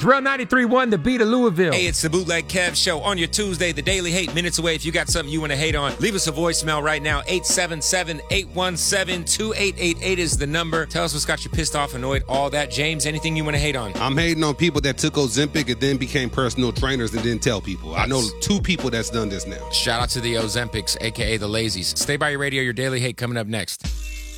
Terrell 93.1, the beat of Louisville. Hey, it's the Bootleg Kev Show on your Tuesday, the Daily Hate. Minutes away. If you got something you want to hate on, leave us a voicemail right now. 877-817-2888 is the number. Tell us what's got you pissed off, annoyed, all that. James, anything you want to hate on? I'm hating on people that took Ozempic and then became personal trainers and didn't tell people. I know 2 people that's done this now. Shout out to the Ozempics, a.k.a. the Lazies. Stay by your radio. Your Daily Hate coming up next.